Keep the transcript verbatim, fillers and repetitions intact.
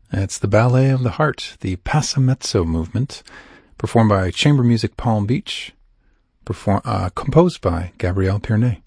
It's the Ballet of the Heart, the Passamezzo movement, performed by Chamber Music Palm Beach, perform, uh, composed by Gabrielle Pierney.